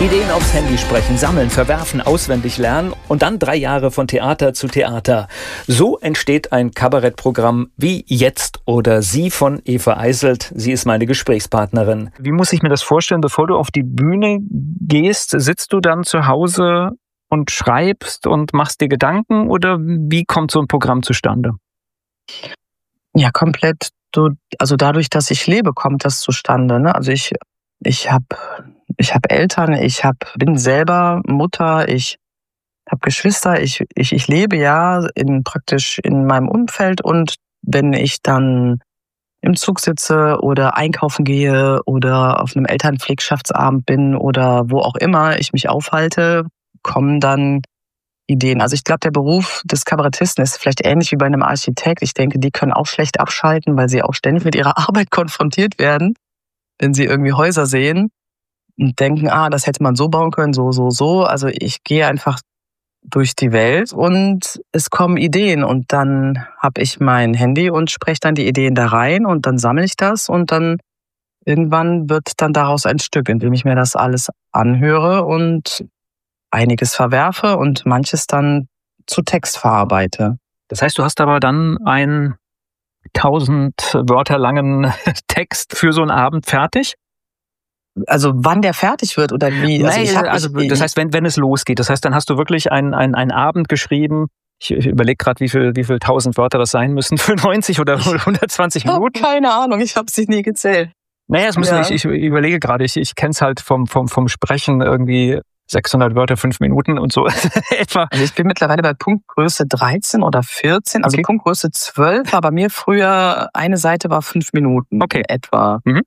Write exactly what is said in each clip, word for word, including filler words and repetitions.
Ideen aufs Handy sprechen, sammeln, verwerfen, auswendig lernen und dann drei Jahre von Theater zu Theater. So entsteht ein Kabarettprogramm wie Jetzt oder Sie von Eva Eiselt. Sie ist meine Gesprächspartnerin. Wie muss ich mir das vorstellen, bevor du auf die Bühne gehst? Sitzt du dann zu Hause und schreibst und machst dir Gedanken oder wie kommt so ein Programm zustande? Ja, komplett. Also dadurch, dass ich lebe, kommt das zustande. Ne? Also ich, ich habe ich hab Eltern, ich hab, bin selber Mutter, ich habe Geschwister, ich, ich, ich lebe ja in, praktisch in meinem Umfeld, und wenn ich dann im Zug sitze oder einkaufen gehe oder auf einem Elternpflegschaftsabend bin oder wo auch immer ich mich aufhalte, kommen dann Ideen. Also ich glaube, der Beruf des Kabarettisten ist vielleicht ähnlich wie bei einem Architekt. Ich denke, die können auch schlecht abschalten, weil sie auch ständig mit ihrer Arbeit konfrontiert werden, wenn sie irgendwie Häuser sehen und denken, ah, das hätte man so bauen können, so, so, so. Also ich gehe einfach durch die Welt und es kommen Ideen, und dann habe ich mein Handy und spreche dann die Ideen da rein und dann sammle ich das, und dann irgendwann wird dann daraus ein Stück, in dem ich mir das alles anhöre und einiges verwerfe und manches dann zu Text verarbeite. Das heißt, du hast aber dann einen tausend Wörter langen Text für so einen Abend fertig? Also wann der fertig wird oder wie? Also, Nein, ich hab, also das heißt, wenn, wenn es losgeht. Das heißt, dann hast du wirklich einen, einen, einen Abend geschrieben. Ich, ich überlege gerade, wie viel, wie viel tausend Wörter das sein müssen. Für neunzig oder hundertzwanzig Minuten? Ich habe keine Ahnung, ich habe sie nie gezählt. Naja, es müssen, ja. ich, ich überlege gerade, ich, ich kenne es halt vom, vom, vom Sprechen irgendwie sechshundert Wörter, fünf Minuten und so etwa. Also ich bin mittlerweile bei Punktgröße dreizehn oder vierzehn, also okay. Punktgröße zwölf, aber bei mir früher eine Seite war fünf Minuten okay. etwa. Mhm.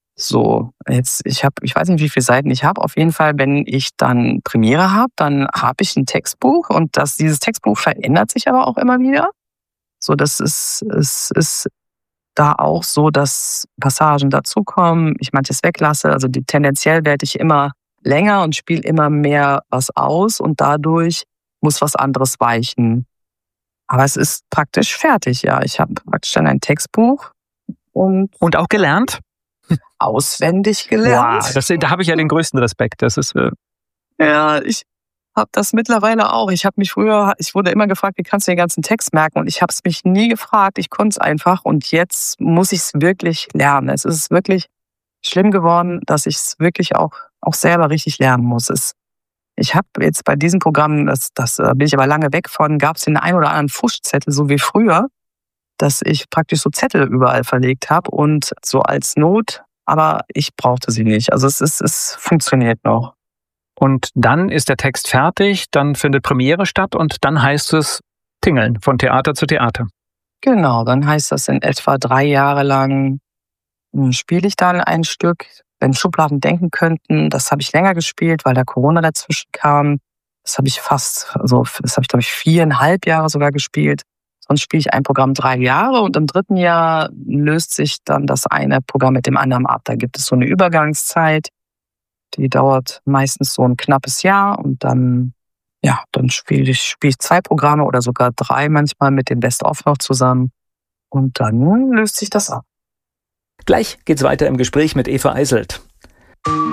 So, jetzt, ich habe, ich weiß nicht, wie viele Seiten ich habe. Auf jeden Fall, wenn ich dann Premiere habe, dann habe ich ein Textbuch, und das, dieses Textbuch verändert sich aber auch immer wieder. So, das ist, es ist da auch so, dass Passagen dazukommen, ich manches weglasse. Also die, tendenziell werde ich immer länger und spiele immer mehr was aus, und dadurch muss was anderes weichen. Aber es ist praktisch fertig, ja. Ich habe praktisch dann ein Textbuch und... Und auch gelernt? Auswendig gelernt. Wow, das, da habe ich ja den größten Respekt. Das ist... Äh ja, ich habe das mittlerweile auch. Ich habe mich früher, ich wurde immer gefragt, wie kannst du den ganzen Text merken? Und ich habe es mich nie gefragt. Ich konnte es einfach, und jetzt muss ich es wirklich lernen. Es ist wirklich schlimm geworden, dass ich es wirklich auch, auch selber richtig lernen muss. Es, ich habe jetzt bei diesem Programm, das, das bin ich aber lange weg von, gab es den einen oder anderen Fuschzettel, so wie früher, dass ich praktisch so Zettel überall verlegt habe und so als Not, aber ich brauchte sie nicht. Also es, ist, es funktioniert noch. Und dann ist der Text fertig, dann findet Premiere statt und dann heißt es Tingeln von Theater zu Theater. Genau, dann heißt das in etwa drei Jahre lang spiele ich dann ein Stück. Wenn Schubladen denken könnten, das habe ich länger gespielt, weil da Corona dazwischen kam. Das habe ich fast, also das habe ich glaube ich viereinhalb Jahre sogar gespielt. Sonst spiele ich ein Programm drei Jahre und im dritten Jahr löst sich dann das eine Programm mit dem anderen ab. Da gibt es so eine Übergangszeit, die dauert meistens so ein knappes Jahr, und dann, ja, dann spiele ich, spiele ich zwei Programme oder sogar drei manchmal mit dem Best-of noch zusammen, und dann löst sich das ab. Gleich geht's weiter im Gespräch mit Eva Eiselt.